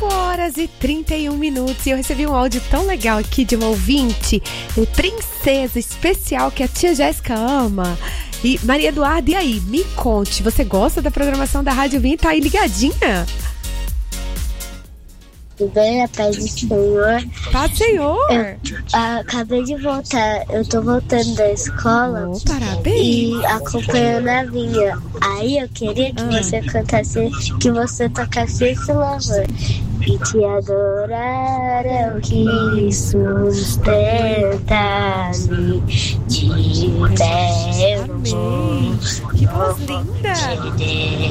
5h31 e eu recebi um áudio tão legal aqui de uma ouvinte, princesa especial que a tia Jéssica ama. E Maria Eduarda, e aí? Me conte, você gosta da programação da Rádio Vinha? Tá aí ligadinha? Tudo bem, a paz do Senhor. Paz, Senhor. Eu acabei de voltar, eu tô voltando da escola. Oh, parabéns. E acompanhando a Vinha. Aí eu queria que você cantasse, que você tocasse esse louvor. E te adorar é o que sustenta-me de pé. Amém. Que voz linda.